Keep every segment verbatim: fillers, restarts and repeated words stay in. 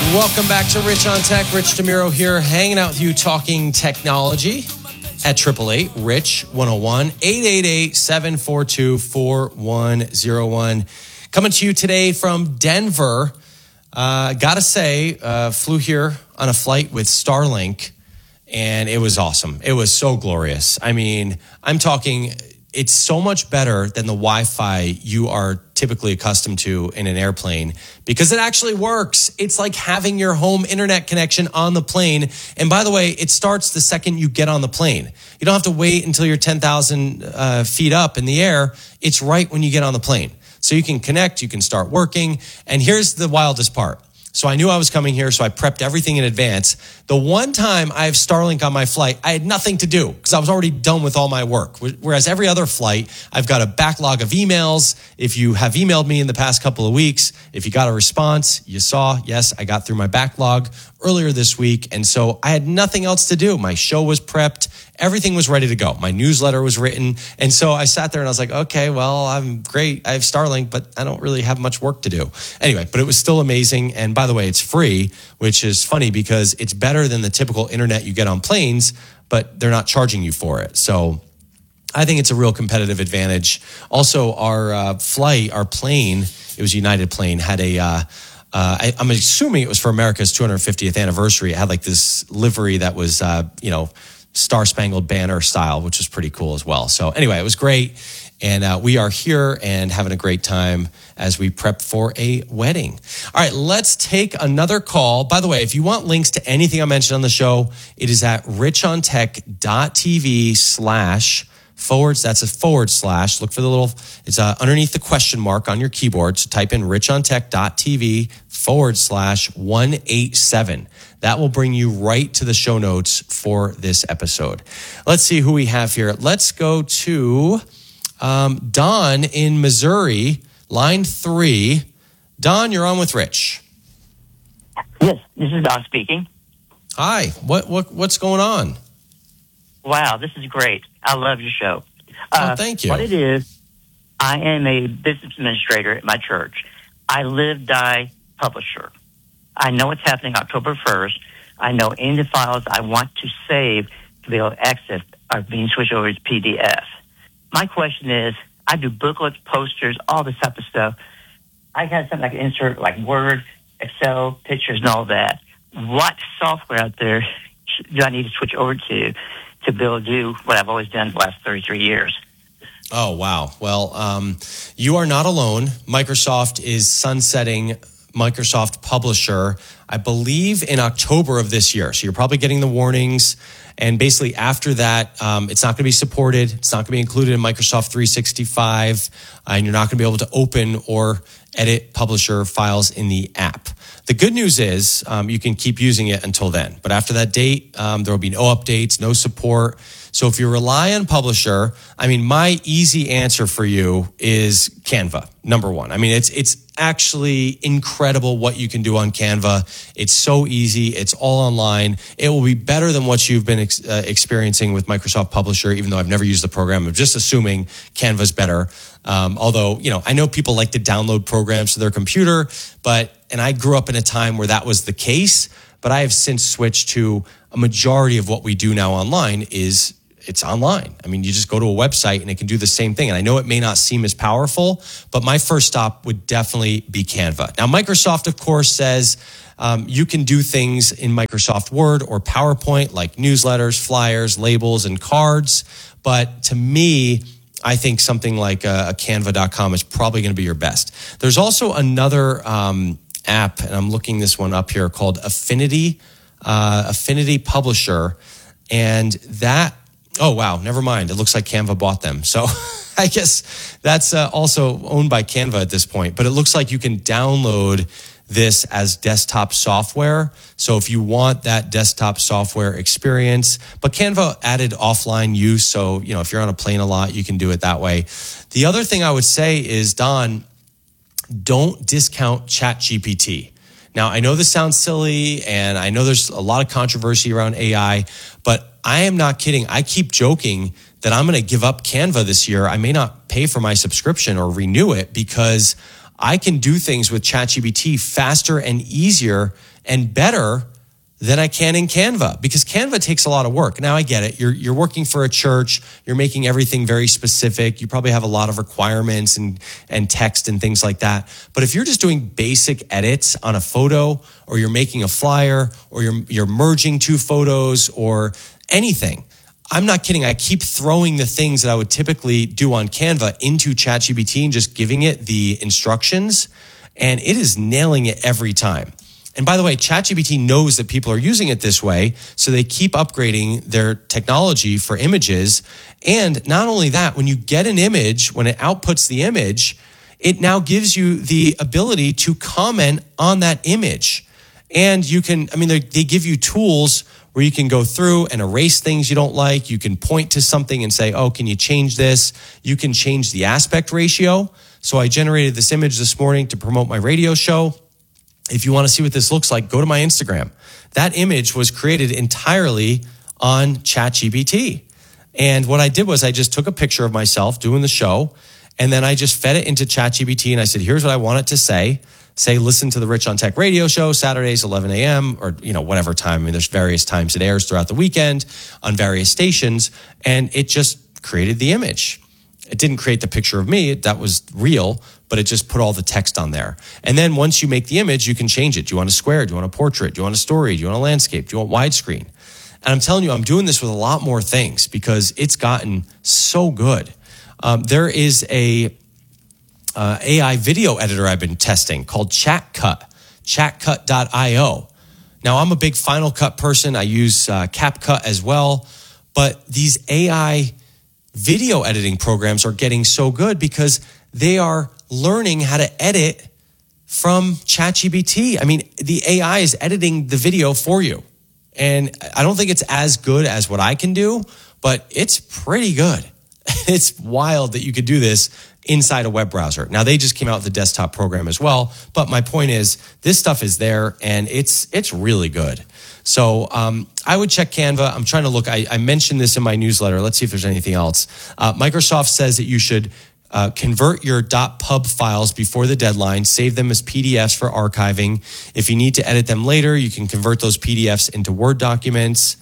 Welcome back to Rich on Tech. Rich DeMuro here, hanging out with you, talking technology at triple eight Rich one oh one, eight eight eight, seven four two, four one oh one. Coming to you today from Denver. Uh, gotta say, uh, flew here on a flight with Starlink, and it was awesome. It was so glorious. I mean, I'm talking, it's so much better than the Wi-Fi you are typically accustomed to in an airplane because it actually works. It's like having your home internet connection on the plane. And by the way, it starts the second you get on the plane. You don't have to wait until you're ten thousand uh, feet up in the air. It's right when you get on the plane. So you can connect, you can start working. And here's the wildest part. So I knew I was coming here, so I prepped everything in advance. The one time I have Starlink on my flight, I had nothing to do because I was already done with all my work. Whereas every other flight, I've got a backlog of emails. If you have emailed me in the past couple of weeks, if you got a response, you saw, yes, I got through my backlog earlier this week. And so I had nothing else to do. My show was prepped. Everything was ready to go. My newsletter was written. And so I sat there and I was like, okay, well, I'm great. I have Starlink, but I don't really have much work to do. Anyway, but it was still amazing. And by the way, it's free, which is funny because it's better than the typical internet you get on planes, but they're not charging you for it. So I think it's a real competitive advantage. Also, our uh, flight, our plane, it was a United plane, had a, uh, uh, I, I'm assuming it was for America's two hundred fiftieth anniversary. It had like this livery that was, uh, you know, Star Spangled Banner style, which was pretty cool as well. So anyway, it was great. And uh, we are here and having a great time as we prep for a wedding. All right, let's take another call. By the way, if you want links to anything I mentioned on the show, it is at richontech.tv slash forwards. That's a forward slash. Look for the little, it's uh, underneath the question mark on your keyboard. So type in richontech.tv forward slash 187. That will bring you right to the show notes for this episode. Let's see who we have here. Let's go to um, Don in Missouri, line three. Don, you're on with Rich. Yes, this is Don speaking. Hi. What what what's going on? Wow, this is great. I love your show. Uh, oh, thank you. What it is, I am a business administrator at my church. I live, die, publisher. I know what's happening October first. I know any of the files I want to save to be able to access are being switched over to P D F. My question is, I do booklets, posters, all this type of stuff. I got something I can insert like Word, Excel, pictures, and all that. What software out there do I need to switch over to to be able to do what I've always done for the last thirty-three years? Oh, wow. Well, um, you are not alone. Microsoft is sunsetting Microsoft Publisher, I believe, in October of this year. So you're probably getting the warnings. And basically after that, um, it's not going to be supported. It's not going to be included in Microsoft three sixty-five. Uh, and you're not going to be able to open or edit Publisher files in the app. The good news is um, you can keep using it until then. But after that date, um, there will be no updates, no support. So if you rely on Publisher, I mean, my easy answer for you is Canva, number one. I mean, it's it's actually incredible what you can do on Canva. It's so easy. It's all online. It will be better than what you've been ex- uh, experiencing with Microsoft Publisher, even though I've never used the program. I'm just assuming Canva's better. Um, although, you know, I know people like to download programs to their computer, but, and I grew up in a time where that was the case, but I have since switched to a majority of what we do now online is it's online. I mean, you just go to a website and it can do the same thing. And I know it may not seem as powerful, but my first stop would definitely be Canva. Now, Microsoft, of course, says um, you can do things in Microsoft Word or PowerPoint like newsletters, flyers, labels, and cards. But to me, I think something like uh, a canva dot com is probably going to be your best. There's also another um, app, and I'm looking this one up here, called Affinity, uh, Affinity Publisher. And that, oh, wow, never mind. It looks like Canva bought them. So I guess that's uh, also owned by Canva at this point. But it looks like you can download this as desktop software. So if you want that desktop software experience, but Canva added offline use. So, you know, if you're on a plane a lot, you can do it that way. The other thing I would say is, Don, don't discount ChatGPT. Now, I know this sounds silly and I know there's a lot of controversy around A I, but I am not kidding. I keep joking that I'm going to give up Canva this year. I may not pay for my subscription or renew it because I can do things with ChatGPT faster and easier and better than I can in Canva, because Canva takes a lot of work. Now I get it. You're you're working for a church. You're making everything very specific. You probably have a lot of requirements and and text and things like that. But if you're just doing basic edits on a photo, or you're making a flyer, or you're you're merging two photos or anything, I'm not kidding. I keep throwing the things that I would typically do on Canva into ChatGPT and just giving it the instructions, and it is nailing it every time. And by the way, ChatGPT knows that people are using it this way, so they keep upgrading their technology for images. And not only that, when you get an image, when it outputs the image, it now gives you the ability to comment on that image. And you can, I mean, they, they give you tools where you can go through and erase things you don't like. You can point to something and say, oh, can you change this? You can change the aspect ratio. So I generated this image this morning to promote my radio show. If you want to see what this looks like, go to my Instagram. That image was created entirely on ChatGPT. And what I did was I just took a picture of myself doing the show, and then I just fed it into ChatGPT, and I said, here's what I want it to say. Say, listen to the Rich on Tech radio show, Saturdays, eleven a.m., or, you know, whatever time. I mean, there's various times it airs throughout the weekend on various stations, and it just created the image. It didn't create the picture of me. That was real, but it just put all the text on there. And then once you make the image, you can change it. Do you want a square? Do you want a portrait? Do you want a story? Do you want a landscape? Do you want widescreen? And I'm telling you, I'm doing this with a lot more things because it's gotten so good. Um, there is a uh, A I video editor I've been testing called ChatCut, chatcut dot io. Now, I'm a big Final Cut person. I use uh, CapCut as well. But these A I video editing programs are getting so good because they are learning how to edit from ChatGPT. I mean, the A I is editing the video for you. And I don't think it's as good as what I can do, but it's pretty good. It's wild that you could do this inside a web browser. Now, they just came out with the desktop program as well. But my point is, this stuff is there, and it's it's really good. So um, I would check Canva. I'm trying to look. I, I mentioned this in my newsletter. Let's see if there's anything else. Uh, Microsoft says that you should uh, convert your .pub files before the deadline. Save them as P D Fs for archiving. If you need to edit them later, you can convert those P D Fs into Word documents.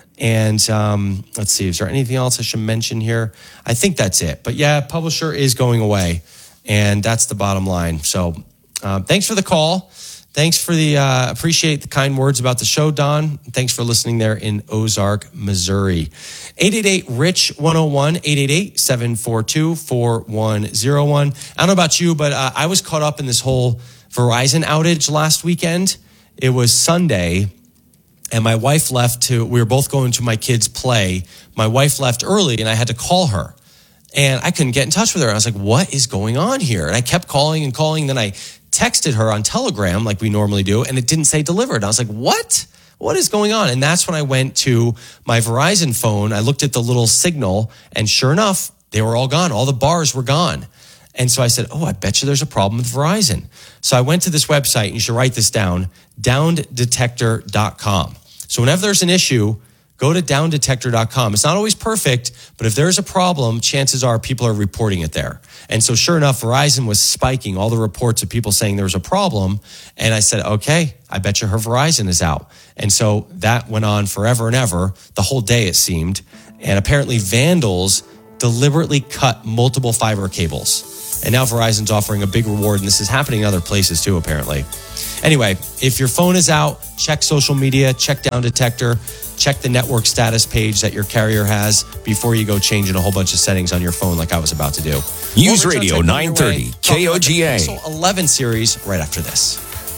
And um, let's see, is there anything else I should mention here? I think that's it. But yeah, Publisher is going away, and that's the bottom line. So uh, thanks for the call. Thanks for the, uh, appreciate the kind words about the show, Don. Thanks for listening there in Ozark, Missouri. eight eight eight, R I C H, one oh one, eight eight eight, seven four two, four one oh one. I don't know about you, but uh, I was caught up in this whole Verizon outage last weekend. It was Sunday, and my wife left to, we were both going to my kids' play. My wife left early, and I had to call her. And I couldn't get in touch with her. I was like, what is going on here? And I kept calling and calling. Then I texted her on Telegram like we normally do, and it didn't say delivered. I was like, what? What is going on? And that's when I went to my Verizon phone. I looked at the little signal, and sure enough, they were all gone. All the bars were gone. And so I said, oh, I bet you there's a problem with Verizon. So I went to this website, and you should write this down, down detector dot com. So whenever there's an issue, go to down detector dot com. It's not always perfect, but if there's a problem, chances are people are reporting it there. And so sure enough, Verizon was spiking all the reports of people saying there was a problem. And I said, okay, I bet you her Verizon is out. And so that went on forever and ever, the whole day it seemed. And apparently vandals deliberately cut multiple fiber cables. And now Verizon's offering a big reward, and this is happening in other places too, apparently. Anyway, if your phone is out, check social media, check Down Detector, check the network status page that your carrier has before you go changing a whole bunch of settings on your phone like I was about to do. News Radio nine thirty, K O G A. Pixel eleven series right after this.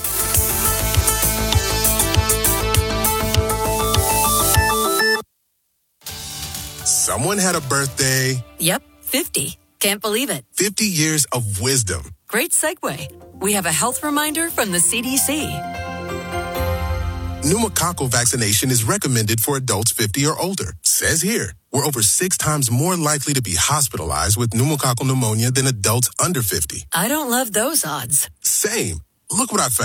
Someone had a birthday. Yep, fifty. Can't believe it. fifty years of wisdom. Great segue. We have a health reminder from the C D C. Pneumococcal vaccination is recommended for adults fifty or older. Says here, we're over six times more likely to be hospitalized with pneumococcal pneumonia than adults under fifty. I don't love those odds. Same. Look what I found.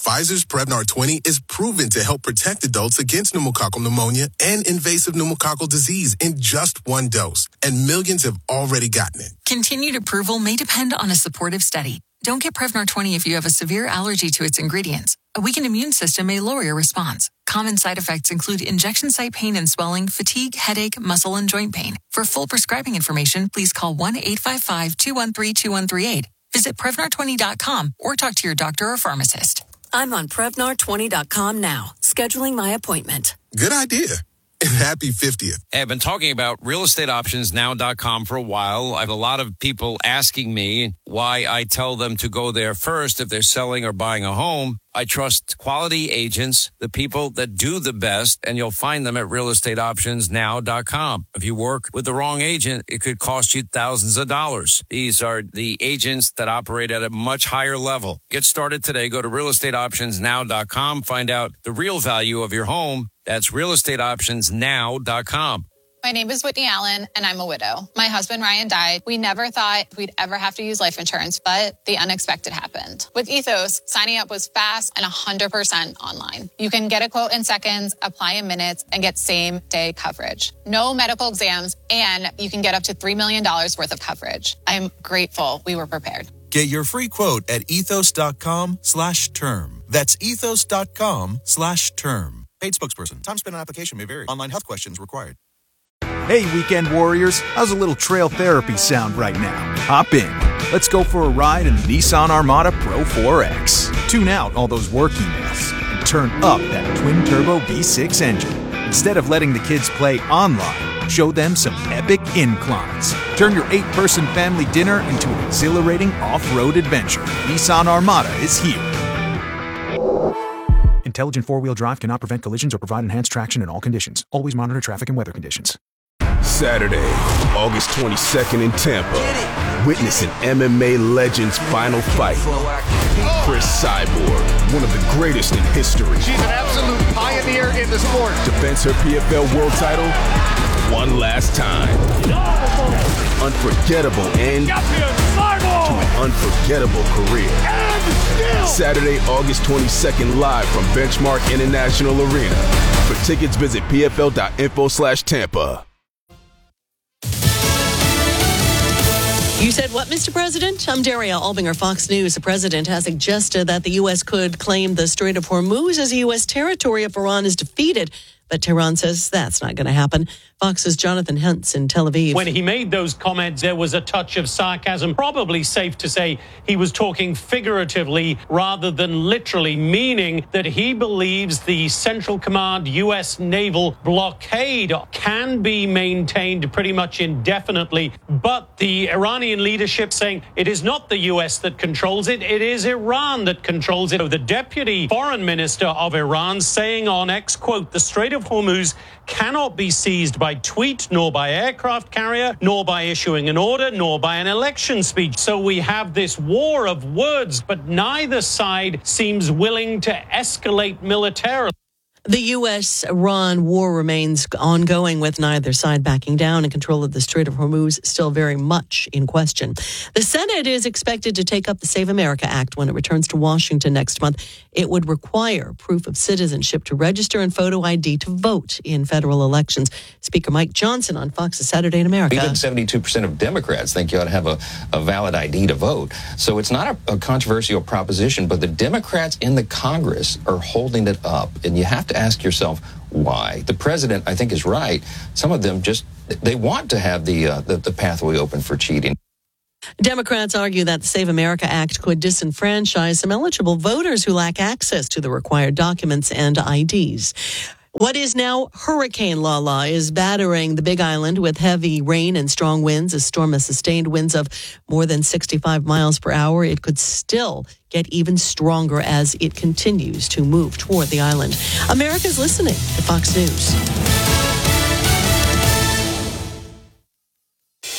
Pfizer's Prevnar twenty is proven to help protect adults against pneumococcal pneumonia and invasive pneumococcal disease in just one dose, and millions have already gotten it. Continued approval may depend on a supportive study. Don't get Prevnar twenty if you have a severe allergy to its ingredients. A weakened immune system may lower your response. Common side effects include injection site pain and swelling, fatigue, headache, muscle, and joint pain. For full prescribing information, please call one eight five five, two one three, two one three eight. Visit Prevnar twenty dot com or talk to your doctor or pharmacist. I'm on Prevnar twenty dot com now, scheduling my appointment. Good idea. And happy fiftieth. Hey, I've been talking about real estate options now dot com for a while. I have a lot of people asking me why I tell them to go there first if they're selling or buying a home. I trust quality agents, the people that do the best, and you'll find them at real estate options now dot com. If you work with the wrong agent, it could cost you thousands of dollars. These are the agents that operate at a much higher level. Get started today. Go to real estate options now dot com. Find out the real value of your home. That's real estate options now dot com. My name is Whitney Allen, and I'm a widow. My husband, Ryan, died. We never thought we'd ever have to use life insurance, but the unexpected happened. With Ethos, signing up was fast and one hundred percent online. You can get a quote in seconds, apply in minutes, and get same-day coverage. No medical exams, and you can get up to three million dollars worth of coverage. I'm grateful we were prepared. Get your free quote at ethos.com slash term. That's ethos.com slash term. Paid spokesperson. Time spent on application may vary. Online health questions required. Hey, weekend warriors. How's a little trail therapy sound right now? Hop in. Let's go for a ride in the Nissan Armada Pro four X. Tune out all those work emails and turn up that twin-turbo V six engine. Instead of letting the kids play online, show them some epic inclines. Turn your eight-person family dinner into an exhilarating off-road adventure. Nissan Armada is here. Intelligent four-wheel drive cannot prevent collisions or provide enhanced traction in all conditions. Always monitor traffic and weather conditions. Saturday, August twenty-second in Tampa. Witness an M M A legend's final fight. Chris Cyborg, one of the greatest in history. She's an absolute pioneer in the sport. Defends her P F L world title one last time. Unforgettable end to an unforgettable career. Saturday, August twenty-second, live from Benchmark International Arena. For tickets, visit pfl.info slash Tampa. You said what, Mister President? I'm Daria Albinger, Fox News. The president has suggested that the U S could claim the Strait of Hormuz as U S territory if Iran is defeated. But Tehran says that's not going to happen. Fox's Jonathan Huntz in Tel Aviv. When he made those comments, there was a touch of sarcasm. Probably safe to say he was talking figuratively rather than literally, meaning that he believes the Central Command U S naval blockade can be maintained pretty much indefinitely. But the Iranian leadership saying it is not the U S that controls it, it is Iran that controls it. The deputy foreign minister of Iran saying on X, quote, the Strait of Hormuz cannot be seized by tweet, nor by aircraft carrier, nor by issuing an order, nor by an election speech. So we have this war of words, but neither side seems willing to escalate militarily. The U S Iran war remains ongoing with neither side backing down, and control of the Strait of Hormuz still very much in question. The Senate is expected to take up the Save America Act when it returns to Washington next month. It would require proof of citizenship to register and photo I D to vote in federal elections. Speaker Mike Johnson on Fox's Saturday in America. Even seventy-two percent of Democrats think you ought to have a, a valid I D to vote. So it's not a, a controversial proposition, but the Democrats in the Congress are holding it up. And you have to ask yourself why. The president, I think, is right. Some of them just, they want to have the, uh, the, the pathway open for cheating. Democrats argue that the Save America Act could disenfranchise some eligible voters who lack access to the required documents and I Ds. What is now Hurricane Lala is battering the Big Island with heavy rain and strong winds. A storm has sustained winds of more than sixty-five miles per hour. It could still get even stronger as it continues to move toward the island. America's listening to Fox News. Fox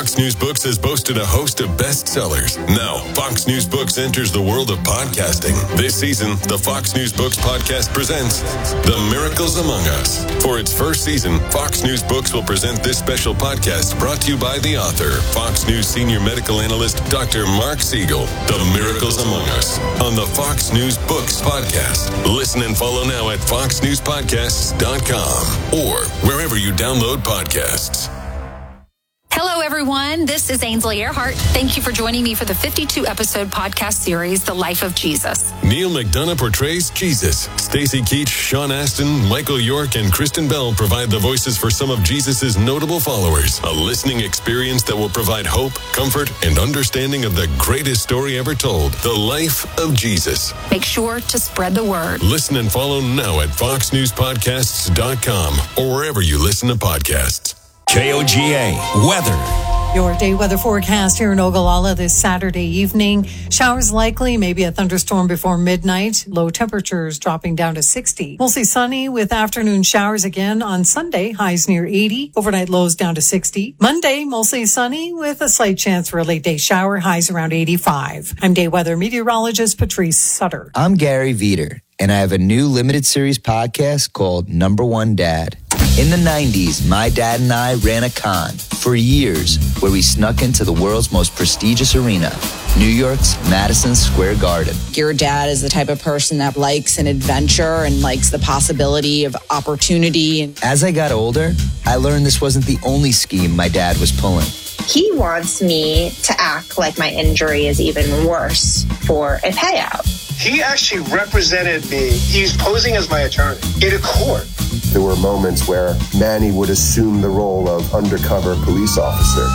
Fox News Books has boasted a host of bestsellers. Now, Fox News Books enters the world of podcasting. This season, the Fox News Books podcast presents The Miracles Among Us. For its first season, Fox News Books will present this special podcast brought to you by the author, Fox News senior medical analyst, Doctor Mark Siegel. The Miracles Among Us on the Fox News Books podcast. Listen and follow now at fox news podcasts dot com or wherever you download podcasts. Hello, everyone. This is Ainsley Earhart. Thank you for joining me for the fifty-two episode podcast series, The Life of Jesus. Neil McDonough portrays Jesus. Stacey Keach, Sean Astin, Michael York, and Kristen Bell provide the voices for some of Jesus' notable followers. A listening experience that will provide hope, comfort, and understanding of the greatest story ever told, The Life of Jesus. Make sure to spread the word. Listen and follow now at fox news podcasts dot com or wherever you listen to podcasts. K O G A weather. Your day weather forecast here in Ogallala this Saturday evening. Showers likely, maybe a thunderstorm before midnight. Low temperatures dropping down to sixty. Mostly sunny with afternoon showers again on Sunday. Highs near eighty. Overnight lows down to sixty. Monday, mostly sunny with a slight chance for a late day shower. Highs around eighty-five. I'm day weather meteorologist Patrice Sutter. I'm Gary Veter, and I have a new limited series podcast called Number One Dad. In the nineties, my dad and I ran a con for years where we snuck into the world's most prestigious arena, New York's Madison Square Garden. Your dad is the type of person that likes an adventure and likes the possibility of opportunity. As I got older, I learned this wasn't the only scheme my dad was pulling. He wants me to act like my injury is even worse for a payout. He actually represented me. He's posing as my attorney in a court. There were moments where Manny would assume the role of undercover police officer.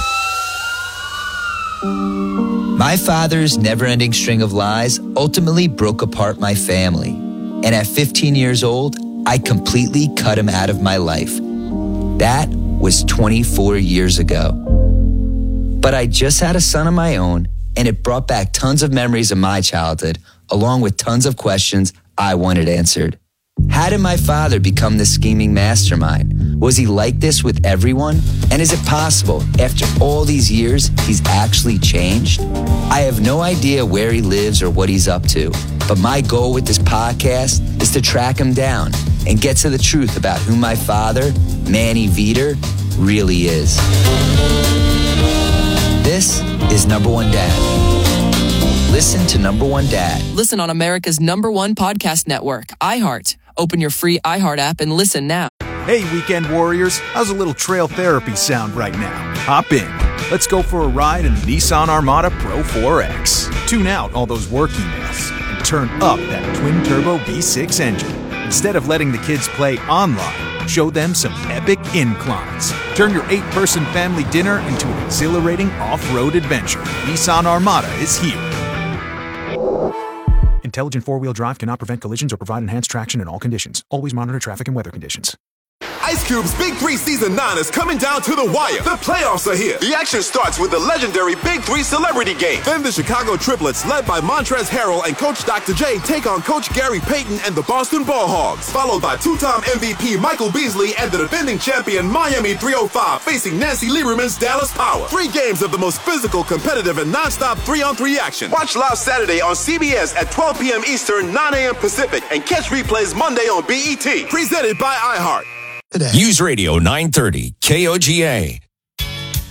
My father's never-ending string of lies ultimately broke apart my family. And at fifteen years old, I completely cut him out of my life. That was twenty-four years ago. But I just had a son of my own, and it brought back tons of memories of my childhood, along with tons of questions I wanted answered. How did my father become this scheming mastermind? Was he like this with everyone? And is it possible, after all these years, he's actually changed? I have no idea where he lives or what he's up to, but my goal with this podcast is to track him down and get to the truth about who my father, Manny Veter, really is. This is Number One Dad. Listen to Number One Dad. Listen on America's number one podcast network, iHeart. Open your free iHeart app and listen now. Hey, weekend warriors. How's a little trail therapy sound right now? Hop in. Let's go for a ride in the Nissan Armada Pro four X. Tune out all those work emails and turn up that twin-turbo V six engine. Instead of letting the kids play online, show them some epic inclines. Turn your eight-person family dinner into an exhilarating off-road adventure. Nissan Armada is here. Intelligent four-wheel drive cannot prevent collisions or provide enhanced traction in all conditions. Always monitor traffic and weather conditions. Ice Cube's Big Three Season nine is coming down to the wire. The playoffs are here. The action starts with the legendary Big Three Celebrity Game. Then the Chicago Triplets, led by Montrezl Harrell and Coach Doctor J, take on Coach Gary Payton and the Boston Ball Hogs. Followed by two-time M V P Michael Beasley and the defending champion Miami three oh five facing Nancy Lieberman's Dallas Power. Three games of the most physical, competitive, and non-stop three-on-three action. Watch live Saturday on C B S at twelve p.m. Eastern, nine a.m. Pacific, and catch replays Monday on B E T. Presented by iHeart. News Radio nine thirty, K O G A.